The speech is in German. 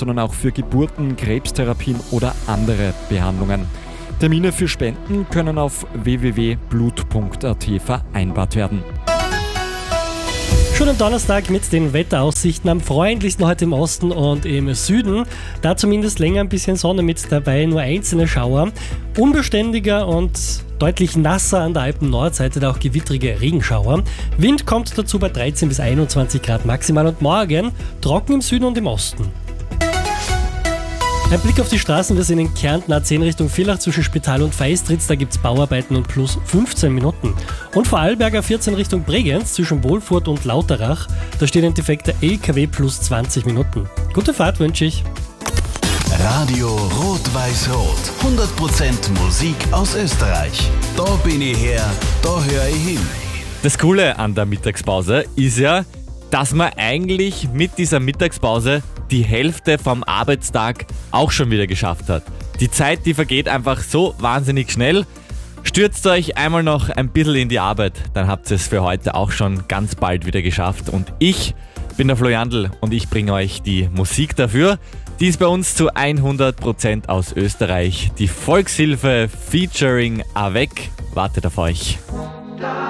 sondern auch für Geburten, Krebstherapien oder andere Behandlungen. Termine für Spenden können auf www.blut.at vereinbart werden. Schönen Donnerstag mit den Wetteraussichten. Am freundlichsten heute im Osten und im Süden. Da zumindest länger ein bisschen Sonne mit dabei, nur einzelne Schauer. Unbeständiger und deutlich nasser an der Alpen-Nordseite, da auch gewittrige Regenschauer. Wind kommt dazu bei 13 bis 21 Grad maximal und morgen trocken im Süden und im Osten. Ein Blick auf die Straßen, wir sind in Kärnten A10 Richtung Villach zwischen Spital und Feistritz, da gibt es Bauarbeiten und plus 15 Minuten. Und Vorarlberg A14 Richtung Bregenz zwischen Wohlfurt und Lauterach, da steht ein defekter LKW plus 20 Minuten. Gute Fahrt wünsche ich. Radio Rot-Weiß-Rot. 100% Musik aus Österreich. Da bin ich her, da höre ich hin. Das Coole an der Mittagspause ist ja, dass man eigentlich mit dieser Mittagspause die Hälfte vom Arbeitstag auch schon wieder geschafft hat. Die Zeit, die vergeht einfach so wahnsinnig schnell. Stürzt euch einmal noch ein bisschen in die Arbeit, dann habt ihr es für heute auch schon ganz bald wieder geschafft. Und ich bin der Flo Jandl und ich bringe euch die Musik dafür. Die ist bei uns zu 100% aus Österreich. Die Volkshilfe featuring Avec wartet auf euch.